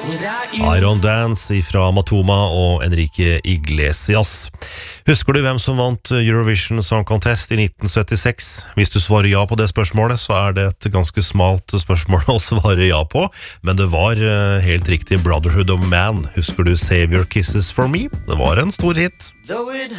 Iron Dance fra Matoma og Enrique Iglesias. Husker du hvem som vant Eurovision Song Contest i 1976? Hvis du svarer ja på det spørsmålet, så er det et ganske smalt spørsmål å svare ja på, men det var helt riktig Brotherhood of Man. Husker du Save Your Kisses for Me? Det var en stor hit.